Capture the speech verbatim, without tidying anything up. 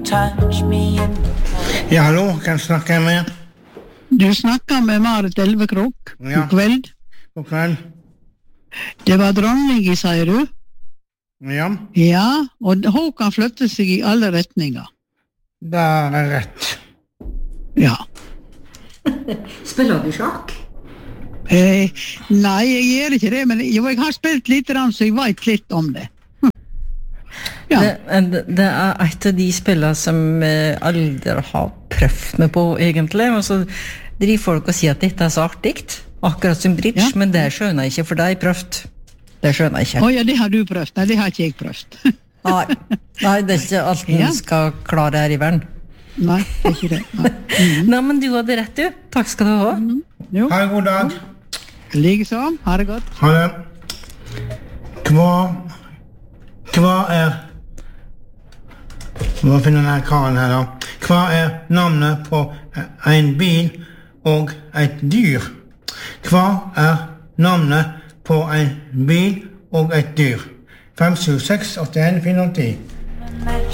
Ja, hallo, kan snakke med? Du snakker med Marit Elvekrok. Ja. God kveld. God kveld. Det var dronning, sier du? Ja, Ja, og hun kan flytte seg i alle retninger. det er rett. Ja. Spiller du sjakk? Eh, nei, jeg gjør ikke det, men jo, jeg har spilt litt, så jeg vet litt om det. Hm. Ja. Det, det er et av de spillene som jeg aldri har prøvd meg på, egentlig. Og så driver folk og sier at dette er så artig, akkurat som bridge, Ja. men det skjønner jeg ikke, for det har jeg prøvd. Det skjønner jeg ikke. Å ja, det har du prøvd. Nei, det har ikke jeg prøvd. Nei, Nei det er ikke alt man Ja. skal klare her i verden. Nei, det er ikke det. Nei. Mhm. Nei, men du hadde rett, du. Takk skal du ha. Jo, Ha en god dag. liksom. Ha det godt. Ha det. Hva, hva er... Hva finner denne karen her da? Hva er navnet på en bil og et dyr? Hva er navnet på en bil og et dyr? fem sju seks åtte en fire ti